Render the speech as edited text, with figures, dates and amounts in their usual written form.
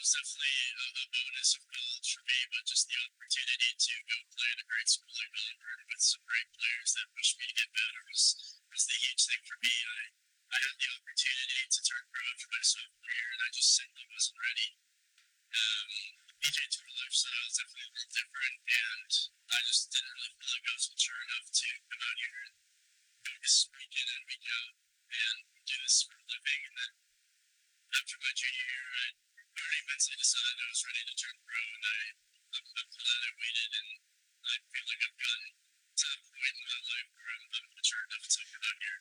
was definitely a bonus of college for me, but just the opportunity to go play at a great school like Auburn with some great players that pushed me to get better was the huge thing for me. I had the opportunity to turn pro after my sophomore year, and I just simply wasn't ready. PJ Tour lifestyle is definitely a little different, and I just didn't really feel like I was mature enough to come out here and focus week in and week out and do this for a living. And then after my junior year, I already mentally decided I was ready to turn pro, and I'm glad I waited, and I feel like I've gotten to that point in my life where I'm mature enough to come out here.